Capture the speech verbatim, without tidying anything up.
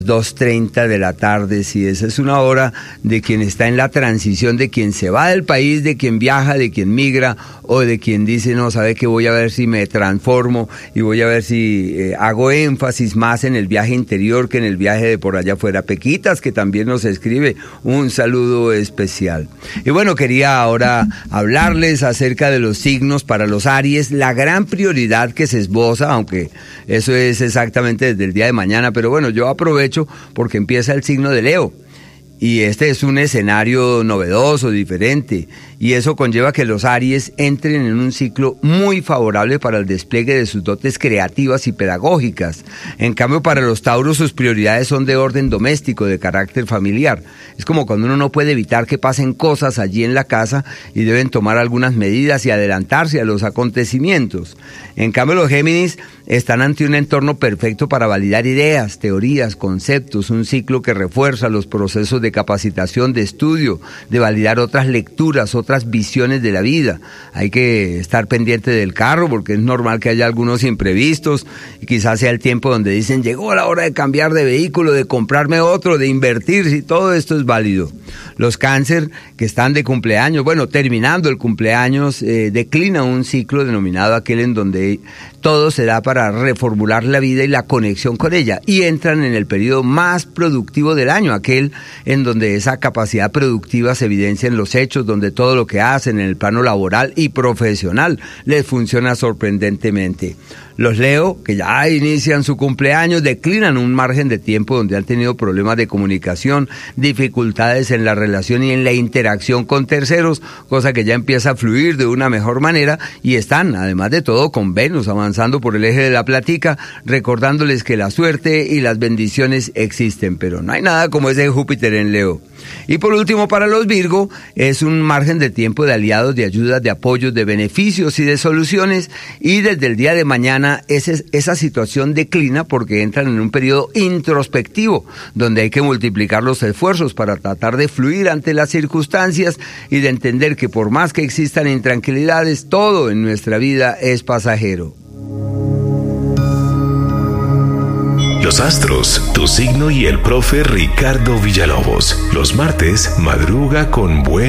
dos treinta de la tarde, sí, esa es una hora de quien está en la transición, de quien se va del país, de quien viaja, de quien migra, o de quien dice, no, sabe que voy a ver si me transformo y voy a ver si eh, hago énfasis más en el viaje interior que en el viaje de por allá afuera. Pequitas, que también nos escribe, un saludo especial. Y bueno, quería ahora hablarles acerca de los signos para los Aries, la gran prioridad que se esboza, aunque eso es exactamente desde el día de mañana, pero bueno, yo aprovecho porque empieza el signo de Leo y este es un escenario novedoso, diferente, y eso conlleva que los Aries entren en un ciclo muy favorable para el despliegue de sus dotes creativas y pedagógicas. En cambio, para los Tauros sus prioridades son de orden doméstico, de carácter familiar. Es como cuando uno no puede evitar que pasen cosas allí en la casa y deben tomar algunas medidas y adelantarse a los acontecimientos. En cambio, los Géminis están ante un entorno perfecto para validar ideas, teorías, conceptos, un ciclo que refuerza los procesos de capacitación, de estudio, de validar otras lecturas, otras visiones de la vida. Hay que estar pendiente del carro porque es normal que haya algunos imprevistos y quizás sea el tiempo donde dicen llegó la hora de cambiar de vehículo, de comprarme otro, de invertir, si todo esto es válido. Los Cáncer que están de cumpleaños, bueno, terminando el cumpleaños, eh, declina un ciclo denominado aquel en donde todo se da para reformular la vida y la conexión con ella y entran en el periodo más productivo del año, aquel en donde esa capacidad productiva se evidencia en los hechos, donde todo lo que hacen en el plano laboral y profesional les funciona sorprendentemente. Los Leo, que ya inician su cumpleaños, declinan un margen de tiempo donde han tenido problemas de comunicación, dificultades en la relación y en la interacción con terceros, cosa que ya empieza a fluir de una mejor manera y están, además de todo, con Venus avanzando por el eje de la plática, recordándoles que la suerte y las bendiciones existen, pero no hay nada como ese Júpiter en Leo. Y por último, para los Virgo, es un margen de tiempo de aliados, de ayudas, de apoyos, de beneficios y de soluciones, y desde el día de mañana ese, esa situación declina porque entran en un periodo introspectivo, donde hay que multiplicar los esfuerzos para tratar de fluir ante las circunstancias y de entender que por más que existan intranquilidades, todo en nuestra vida es pasajero. Los astros, tu signo y el profe Ricardo Villalobos. Los martes, madruga con buen